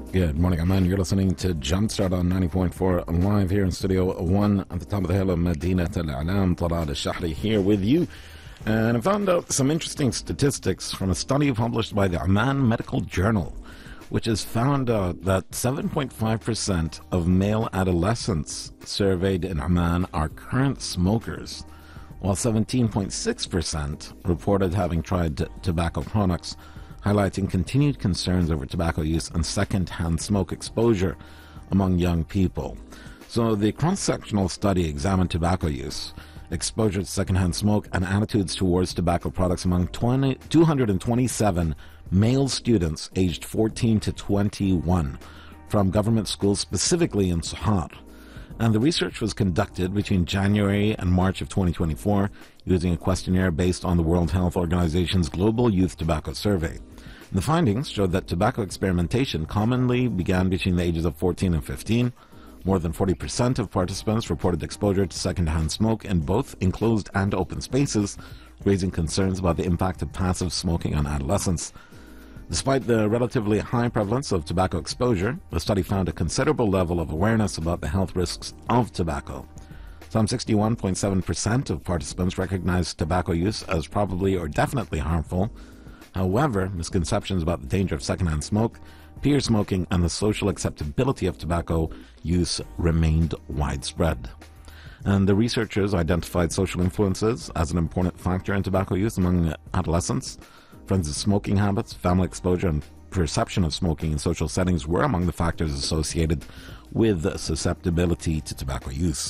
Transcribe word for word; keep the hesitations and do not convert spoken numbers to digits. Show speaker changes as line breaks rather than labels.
Good morning, Amman. You're listening to Jumpstart on ninety point four live here in Studio one at the top of the hill of Madinat Al-A'lam. Talal Al-Shahri here with you. And I found out some interesting statistics from a study published by the Amman Medical Journal, which has found out that seven point five percent of male adolescents surveyed in Amman are current smokers, while seventeen point six percent reported having tried t- tobacco products, highlighting continued concerns over tobacco use and second-hand smoke exposure among young people. So the cross-sectional study examined tobacco use, exposure to second-hand smoke, and attitudes towards tobacco products among two hundred twenty-seven male students aged fourteen to twenty-one from government schools, specifically in Suhat. And the research was conducted between January and March of twenty twenty-four using a questionnaire based on the World Health Organization's Global Youth Tobacco Survey. The findings showed that tobacco experimentation commonly began between the ages of fourteen and fifteen. More than forty percent of participants reported exposure to secondhand smoke in both enclosed and open spaces, raising concerns about the impact of passive smoking on adolescents. Despite the relatively high prevalence of tobacco exposure, the study found a considerable level of awareness about the health risks of tobacco. Some sixty-one point seven percent of participants recognized tobacco use as probably or definitely harmful. However, misconceptions about the danger of secondhand smoke, peer smoking, and the social acceptability of tobacco use remained widespread. And the researchers identified social influences as an important factor in tobacco use among adolescents. Friends' smoking habits, family exposure, and perception of smoking in social settings were among the factors associated with susceptibility to tobacco use.